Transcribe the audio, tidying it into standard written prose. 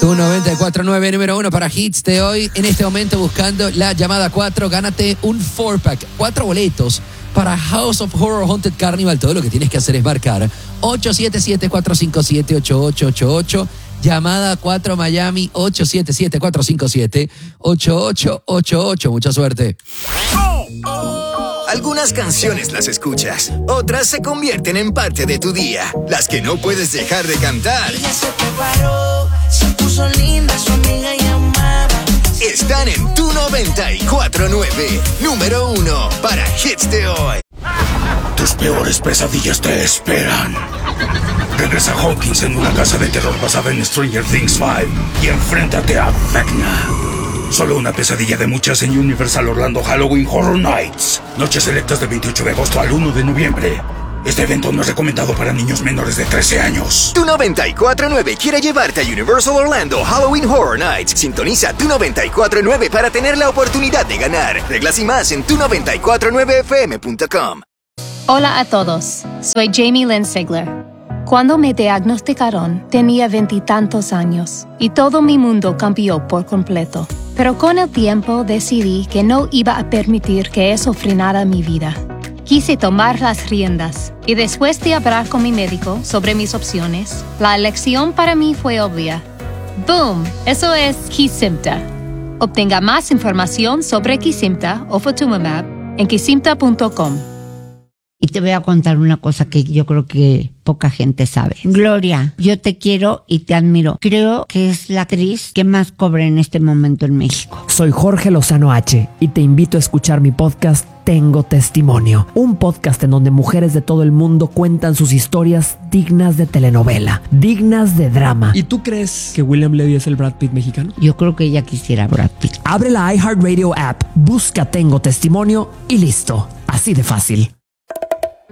Tu 94.9, número 1 para hits de hoy. En este momento buscando la llamada 4. Gánate un 4-pack, 4 boletos para House of Horror Haunted Carnival. Todo lo que tienes que hacer es marcar 877-457-8888. Llamada 4 Miami, 877-457-8888. Mucha suerte. Algunas canciones las escuchas, otras se convierten en parte de tu día. Las que no puedes dejar de cantar. Ella se preparó, se puso linda, su amiga llamaba. Están en tu 94.9, número 1 para hits de hoy. Tus peores pesadillas te esperan. Regresa Hawkins en una casa de terror basada en Stranger Things 5 y enfréntate a Vecna. Solo una pesadilla de muchas en Universal Orlando Halloween Horror Nights. Noches selectas del 28 de agosto al 1 de noviembre. Este evento no es recomendado para niños menores de 13 años. Tu 94.9 quiere llevarte a Universal Orlando Halloween Horror Nights. Sintoniza Tu 94.9 para tener la oportunidad de ganar. Reglas y más en tu949fm.com. Hola a todos, soy Jamie Lynn Sigler. Cuando me diagnosticaron, tenía 20 y tantos años y todo mi mundo cambió por completo. Pero con el tiempo decidí que no iba a permitir que eso frenara mi vida. Quise tomar las riendas y después de hablar con mi médico sobre mis opciones, la elección para mí fue obvia. ¡Boom! Eso es Kesimpta. Obtenga más información sobre Kesimpta o Ofatumumab en kesimpta.com. Y te voy a contar una cosa que yo creo que poca gente sabe. Gloria, yo te quiero y te admiro. Creo que es la actriz que más cobra en este momento en México. Soy Jorge Lozano H. y te invito a escuchar mi podcast Tengo Testimonio. Un podcast en donde mujeres de todo el mundo cuentan sus historias dignas de telenovela, dignas de drama. ¿Y tú crees que William Levy es el Brad Pitt mexicano? Yo creo que ella quisiera Brad Pitt. Abre la iHeartRadio app, busca Tengo Testimonio y listo. Así de fácil.